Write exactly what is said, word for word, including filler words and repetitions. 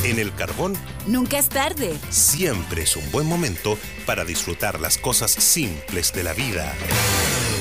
En el carbón, nunca es tarde. Siempre es un buen momento para disfrutar las cosas simples de la vida.